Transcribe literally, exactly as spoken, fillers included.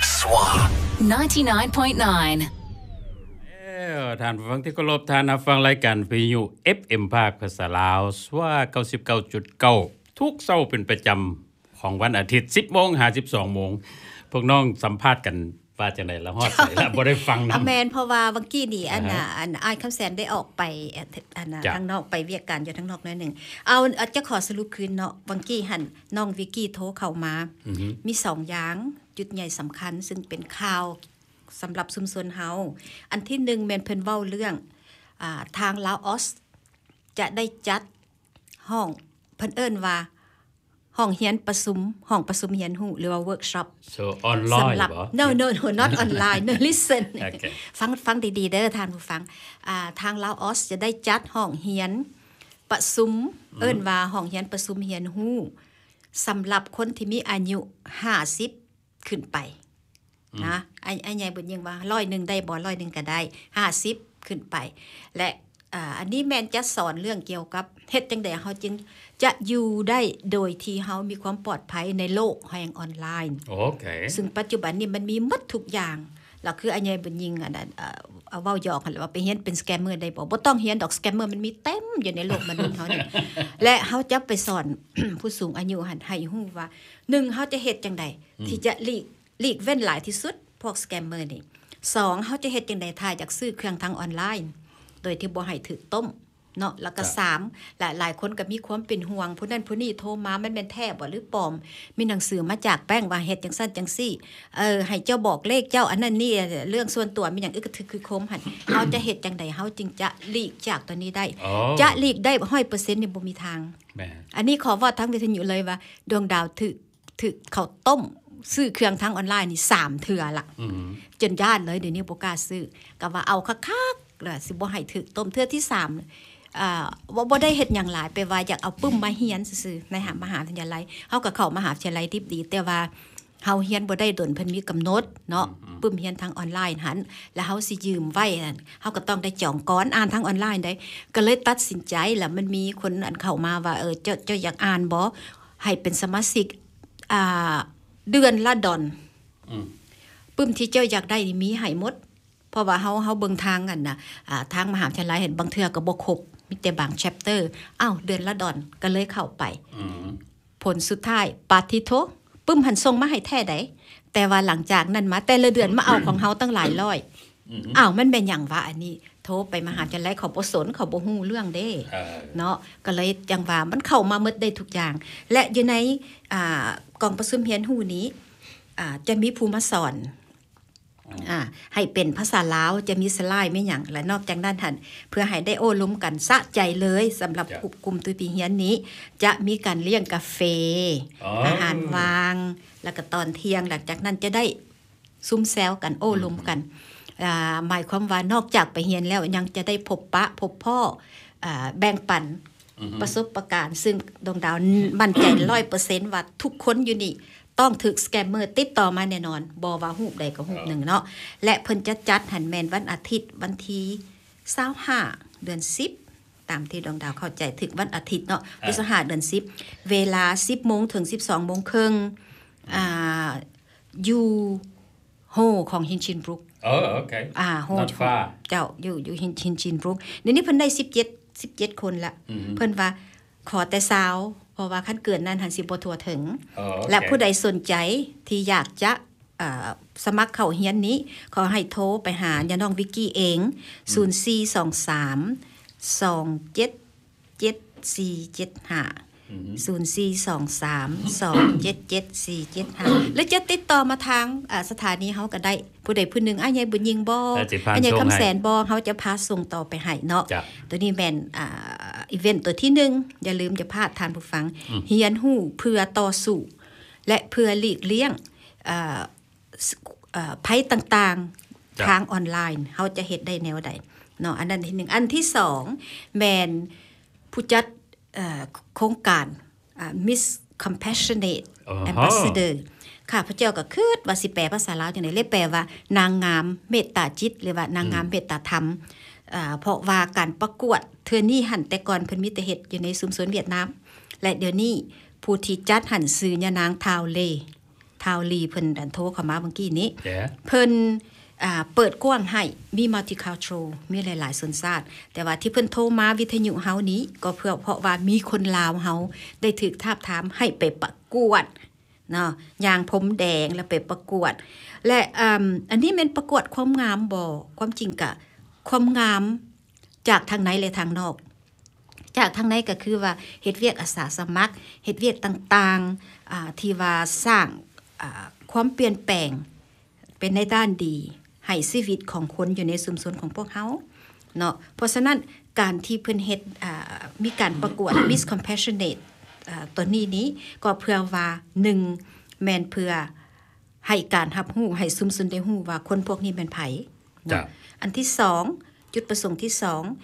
สวา ninety-nine point nine เอ้อท่านผู้ฟังที่เคารพท่านรับฟังรายการวิทยุ เอฟ เอ็ม ภาคภาษาลาวสว่า เก้าสิบเก้าจุดเก้า ทุกเช้าเป็นประจำของวันอาทิตย์ สิบโมง ถึงสิบสองโมงพวกน้องสัมภาษณ์กันว่าจังได๋ละฮอดไสละบ่ได้ฟังนำแม่นเพราะว่าเมื่อกี้นี่อันน่ะอันอ้ายคำแสนได้ออกไปอันน่ะทางนอกไปเวียกการอยู่ทางนอกหน่อยนึงเอาจะขอสรุปคืนเนาะเมื่อกี้หั่นน้องวิกกี้โทรเข้ามามีสองอย่างจุดใหญ่สำคัญซึ่งเป็นข่าวสำหรับชุมชนเฮาอันที่หนึ่งแม่นเพิ่นเว้าเรื่องอ่าทางลาวออสจะได้จัดห้องเพิ่นเอิ้นว่าห้องเรียนประชุมห้องประชุมเรียนรู้หรือว่าเวิร์กช็อป so online บ่ no no no not online no listen ฟังฟังดีๆเด้อท่านผู้ฟังอ่าทางลาวออสจะได้จัดห้องเรียนประชุมเอิ้นว่าห้องเรียนประชุมเรียนรู้สำหรับคนที่มีอายุห้าสิบขึ้นไปนะไอ้ไอ้ใหญ่เบิ่นยังว่าร้อยนึงได้บ่ร้อยนึงก็ได้ห้าสิบขึ้นไปและอ่าอันนี้แม่นจะสอนเรื่องเกี่ยวกับเฮ็ดจังได๋เฮาจึงจะอยู่ได้โดยที่เฮามีความปลอดภัยในโลกแห่งออนไลน์โอเคซึ่งปัจจุบันนี้มันมีหมดทุกอย่างแล้วคืออันใหญ่เบิ่นยิงอันนั้นเอ่อเว้าหยอกหั่นว่าไปเรียนเป็นสแกมเมอร์ได้บ่บ่ต้องเรียนดอกสแกมเมอร์มันมีเต็มอยู่ในโลกมนุษย์เฮานี่ และเฮาจะไปสอน ผู้สูงอายุหั่นให้ฮู้ว่าหนึ่งเฮาจะเฮ็ดจังได๋ที่จะหลีกหลีกเว้นหลายที่สุดพวกสแกมเมอร์นี่สองเฮาจะเฮ็ดจังได๋ถ้าอยากซื้อเครื่องทางออนไลน์โดยที่บ่ให้ถูกต้มเนาะแล้วก็สามหลายหลายคนก็มีความเป็นห่วงผู้นั้นผู้นี้โทรมามันแม่นแท้บ่หรือปลอมมีหนังสือมาจากแป้งว่าเฮ็ดจังซั่นจังซี่เออให้เจ้าบอกเลขเจ้าอันนั้นนี่เรื่องส่วนตัวมีหยังอึกทึกคือคมหั่นเฮาจะเฮ็ดจังได๋เฮาจึงจะหลีกจากตัวนี้ได้จะหลีกได้ หนึ่งร้อยเปอร์เซ็นต์ นี่บ่มีทางแม่อันนี้ขอว่าทั้งวิทยุเลยว่าดวงดาวถึกถึกข้าวต้มซื้อเครื่องทางออนไลน์นี่สามเทื่อละจนญาติเลยเดี๋ยวนี้บ่กล้าซื้อก็ว่าเอาคักๆแล้วสิบ่ให้ถึกต้มเทื่อที่สามอ่าบ่บ่ได้เฮ็ดหยังหลายไปว่าอยากเอาปึ้มมาเรียนซื่อๆในมหาวิทยาลัยเฮาก็เข้ามหาวิทยาลัยดิบดีแต่ว่าเฮาเรียนบ่ได้ดนเพิ่นมีกำหนดเนาะปึ้มเรียนทางออนไลน์หั่นแล้วเฮาสิยืมไว้นั่นเฮาก็ต้องได้จองก่อนอ่านทางออนไลน์ได้ก็เลยตัดสินใจแล้วมันมีคนอันเข้ามาว่าเออเจ้าเจ้าอยากอ่านบ่ให้เป็นสมาชิกอ่าเดือนละดอนอือปึ้มที่เจ้าอยากได้นี่มีให้หมดเพราะว่าเฮาเฮาเบิ่งทางกันน่ะอ่าทางมหาวิทยาลัยเห็นบางเทื่อก็บ่ครบมีแต่บาง chapter อ้าวเดือนละดอนก็เลยเข้าไปผลสุดท้ายปาทิโทปึ้มหันส่งมาให้แท้ใดแต่ว่าหลังจากนั้นมาแต่ละเดือนมาเอาของเฮาตั้งหลายร้อยอ้าวมันเป็นหยังวะอันนี้โทรไปมหาวิทยาลัยเขาบ่สนเขาบ่ฮู้เรื่องเด้เนาะก็เลยจังว่ามันเข้ามาหมดได้ทุกอย่างและอยู่ในอ่ากองประชุมเรียนรู้นี้อ่าจะมีผู้มาสอนอ่าให้เป็นภาษาลาวจะมีสไลด์ไม่หยังและนอกจากนั้นท่านเพื่อให้ได้โอ้ล้มกันสะใจเลยสำหรับกลุ่มตุยปีเฮียนนี้จะมีการเลี้ยงกาแฟ อ, อาหารวางแล้วก็ตอนเที่ยงหลังจากนั้นจะได้ซุ้มแซวกันโอ้ล้มกันอ่าหมายความว่านอกจากไปเฮียนแล้วยังจะได้พบปะพบพ่ออ่าแบ่งปันประสบการณ์ซึ่งดวงดาวมั่นใจ หนึ่งร้อยเปอร์เซ็นต์ ว่าทุกคนอยู่นี่ต้องถึกสแกมเมอร์ติดต่อมาแน่นอนบ่ว่าฮูปใดก็ฮูปหนึ่งเนาะและเพิ่นจะจัดหันแม่นวันอาทิตย์วันที่ยี่สิบห้าเดือนสิบตามที่ดวงดาวเข้าใจถึกวันอาทิตย์เนาะยี่สิบห้าเดือนสิบเวลา สิบโมง ถึง สิบสองโมงครึ่งอ่าอยู่โฮของฮินชินบรุกอ๋อโอเคอ่าโฮเจ้าอยู่อยู่ฮินชินชินบรุกเดี๋ยวนี้เพิ่นได้สิบเจ็ด สิบเจ็ดคนละเพิ่นว่าขอแต่สาวเพราะว่าคันเกินนั้นหันสิบ่ทั่วถึง oh, okay. และผู้ใดสนใจที่อยากจะสมัครเข้าเรียนนี้ขอให้โทรไปหาญาน้องวิกกี้เองศูนย์ สี่ สอง สาม สอง เจ็ด เจ็ด สี่ เจ็ด ห้าศูนย์ สี่ สอง สาม สอง เจ็ด เจ็ด สี่ เจ็ด ห้าหรือจะติดต่อมาทางสถานีเฮาก็ได้ผู้ใดผู้หนึ่งอ้ายใหญ่บุญยิงบ่อ้ายใหญ่คำแสนบ่เฮาจะพาส่งต่อไปให้เนาะตัวนี้แม่นอ่าอีเวนต์ตัวที่หนึ่งอย่าลืมจะพลาดทานผู้ฟังเรียนรู้เพื่อต่อสู้และเพื่อหลีกเลี่ยงอ่าอ่าภัยต่างๆทางออนไลน์เฮาจะเฮ็ดได้แนวใดเนาะอันนั้นที่หนึ่งอันที่สองแม่นผู้จัดโครงการอ่า Miss Compassionate Ambassador ข้าพเจ้าก็คิดว่าสิแปลภาษาลาวจังได๋เลยแปลว่านางงามเมตตาจิตหรือว่านางงามเมตตาธรรมอ่าเพราะว่าการประกวดเทื่อนี้หั่นแต่ก่อนเพิ่นมีแต่เฮ็ดอยู่ในชุมชนเวียดนามและเดี๋ยวนี้ผู้ที่จัดหั่นชื่อยะนางทาวเลทาวลีเพิ่นดันโทรเข้ามาเมื่อกี้นี้ Yeah. เพิ่นอ่าเปิดกว้างให้มี multicultural มีหลายๆชนชาติแต่ว่าที่เพิ่นโทรมาวิทยุเฮานี้ก็เพื่อเพราะว่ามีคนลาวเฮาได้ถูกทาบทามให้ไปประกวดเนาะยางผมแดงแล้วไปประกวดและอ่าอันนี้แม่นประกวดความงามบ่ความจริงกะความงามจากทางไหนและทางนอกจากทางไหนก็คือว่าเฮ็ดเวียกอาสาสมัครเฮ็ดเวียกต่างๆอ่าที่ว่าสร้างอ่าความเปลี่ยนแปลงเป็นในด้านดีให้ชีวิตของคนอยู่ในชุมชนของพวกเฮาเนาะเพราะฉะนั้นการที่เพิ่นเฮ็ดอ่ามีการประกวด Miss Compassionate อ่าตัวนี้นี้ก็เพื่อว่าหนึ่งแม่นเพื่อให้การรับรู้ให้ชุมชนได้รู้ว่าคนพวกนี้เป็นไผจ้ะอันที่สองจุดประสงค์ที่สอง